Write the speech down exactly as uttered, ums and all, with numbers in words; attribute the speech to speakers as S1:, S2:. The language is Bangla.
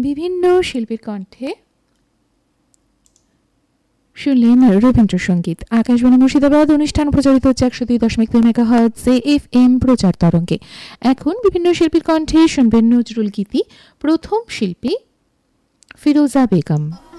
S1: বিভিন্ন শিল্পীর কণ্ঠে শুনলেন রবীন্দ্রসঙ্গীত। আকাশবাণী মুর্শিদাবাদ অনুষ্ঠান প্রচারিত হচ্ছে একশো দুই দশমিক দুই মেগাহার্টজে এফ এম প্রচার তরঙ্গে। এখন বিভিন্ন শিল্পীর কণ্ঠে শুনবেন নজরুল গীতি। প্রথম শিল্পী ফিরোজা বেগম।